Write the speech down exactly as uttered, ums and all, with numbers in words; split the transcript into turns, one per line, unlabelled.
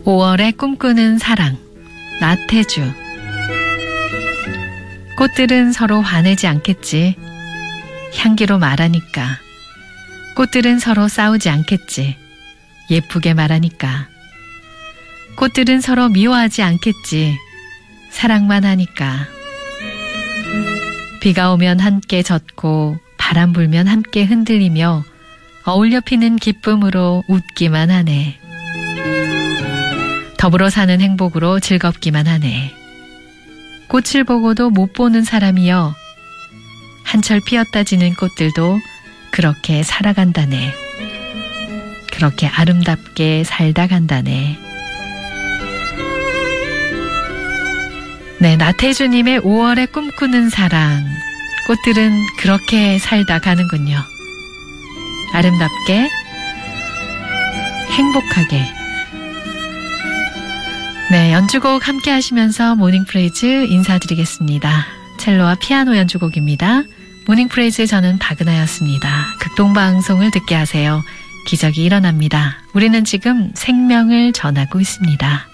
오월에 꿈꾸는 사랑, 나태주. 꽃들은 서로 화내지 않겠지. 향기로 말하니까. 꽃들은 서로 싸우지 않겠지. 예쁘게 말하니까. 꽃들은 서로 미워하지 않겠지. 사랑만 하니까. 비가 오면 함께 젖고 바람 불면 함께 흔들리며 어울려 피는 기쁨으로 웃기만 하네. 더불어 사는 행복으로 즐겁기만 하네. 꽃을 보고도 못 보는 사람이여. 한철 피었다 지는 꽃들도 그렇게 살아간다네. 그렇게 아름답게 살다 간다네. 네, 나태주님의 오월에 꿈꾸는 사랑. 꽃들은 그렇게 살다 가는군요. 아름답게, 행복하게. 네, 연주곡 함께 하시면서 모닝프레이즈 인사드리겠습니다. 첼로와 피아노 연주곡입니다. 모닝프레이즈 저는 박은하였습니다. 극동방송을 듣게 하세요. 기적이 일어납니다. 우리는 지금 생명을 전하고 있습니다.